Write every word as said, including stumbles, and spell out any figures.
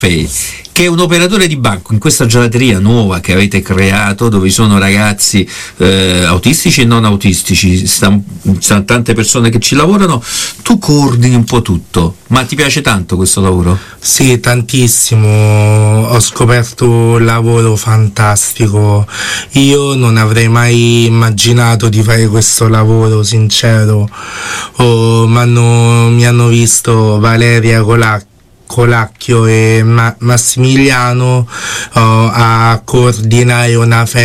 che è un operatore di banco in questa gelateria nuova che avete creato, dove ci sono ragazzi eh, autistici e non autistici, stanno sta tante persone che ci lavorano, tu coordini un po' tutto, ma ti piace tanto questo lavoro? Sì, tantissimo, ho scoperto un lavoro fantastico, io non avrei mai immaginato di fare questo lavoro, sincero. Oh, m'hanno, mi hanno visto Valeria Colacchi Colacchio e Ma- Massimiliano oh, a coordinare una festa